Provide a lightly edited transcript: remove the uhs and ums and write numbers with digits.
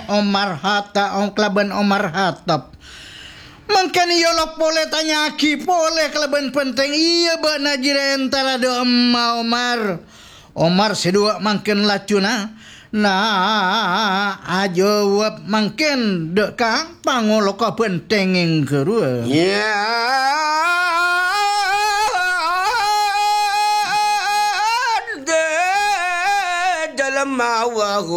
Omar Hatta kelaban Omar Hattab. Mungkin yolok boleh tanya aki boleh kelaban penting iya bana jirentara do emma Omar sedua mungkin lacuna nah ajawab mungkin dek kang pangolok penting yang kedua ya dalam mawahu